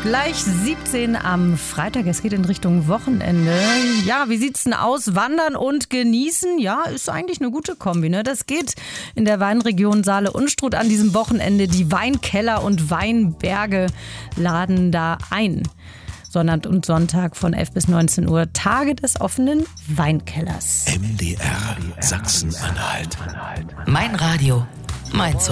Gleich 17 am Freitag, es geht in Richtung Wochenende. Ja, wie sieht's denn aus? Wandern und genießen? Ja, ist eigentlich eine gute Kombi, ne? Das geht in der Weinregion Saale-Unstrut an diesem Wochenende. Die Weinkeller und Weinberge laden da ein. Sonntag und Sonntag von 11 bis 19 Uhr, Tage des offenen Weinkellers. MDR Sachsen-Anhalt. Mein Radio, mein Zuhause.